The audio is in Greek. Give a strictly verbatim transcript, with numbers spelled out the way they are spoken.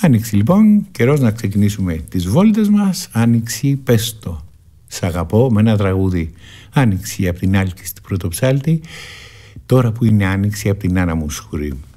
Άνοιξη λοιπόν, καιρός να ξεκινήσουμε τις βόλτες μας. Άνοιξη, πες το, σ' αγαπώ, με ένα τραγούδι. Άνοιξη από την Άλκη στην Πρωτοψάλτη, τώρα που είναι άνοιξη από την Άννα Μουσχουρή.